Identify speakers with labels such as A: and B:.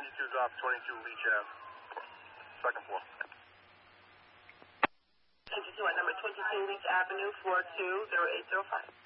A: 92's off 22 Leach Ave. Second floor.
B: 22 at number 22 Leach Avenue, floor 20805.